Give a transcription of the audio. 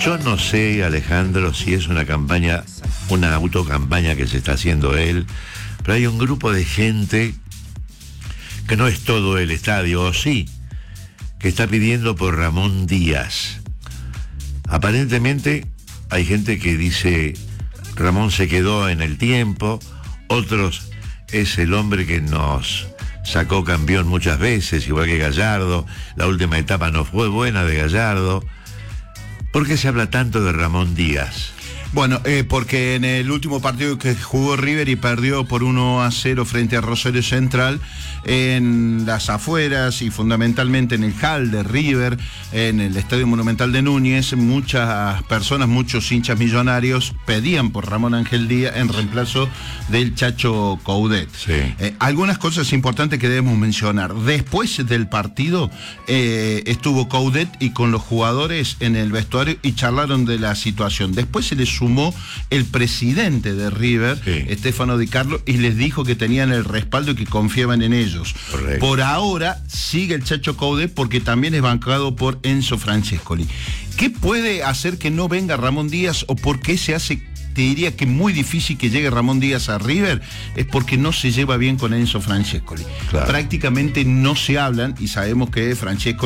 Yo no sé, Alejandro, si es una campaña, una autocampaña que se está haciendo él, pero hay un grupo de gente que no es todo el estadio, o sí, que está pidiendo por Ramón Díaz. Aparentemente hay gente que dice Ramón se quedó en el tiempo, otros es el hombre que nos sacó campeón muchas veces, igual que Gallardo. La última etapa no fue buena de Gallardo. ¿Por qué se habla tanto de Ramón Díaz? Bueno, porque en el último partido que jugó River y perdió por 1-0 frente a Rosario Central, en las afueras y fundamentalmente en el hall de River, en el Estadio Monumental de Núñez, muchas personas, muchos hinchas millonarios pedían por Ramón Ángel Díaz en reemplazo del Chacho Coudet. Sí. Algunas cosas importantes que debemos mencionar. Después del partido estuvo Coudet y con los jugadores en el vestuario y charlaron de la situación. Después se les sumó el presidente de River, sí, Stefano Di Carlo, y les dijo que tenían el respaldo y que confiaban en ellos. Correcto. Por ahora sigue el Chacho Coudet porque también es bancado por Enzo Francescoli. ¿Qué puede hacer que no venga Ramón Díaz o por qué se hace, te diría que muy difícil que llegue Ramón Díaz a River? Es porque no se lleva bien con Enzo Francescoli. Claro. Prácticamente no se hablan y sabemos que Francescoli